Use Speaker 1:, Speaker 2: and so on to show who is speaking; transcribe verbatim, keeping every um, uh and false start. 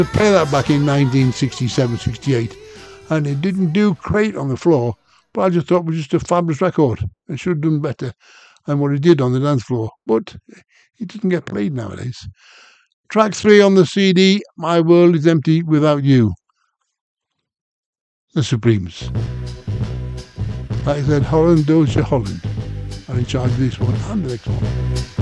Speaker 1: to play that back in nineteen sixty-seven sixty-eight, and it didn't do great on the floor, but I just thought it was just a fabulous record. It should have done better than what it did on the dance floor, but it doesn't get played nowadays. Track three on the C D, My World is Empty Without You. The Supremes. Like I said, Holland, Doja Holland. And in charge of this one and the next one.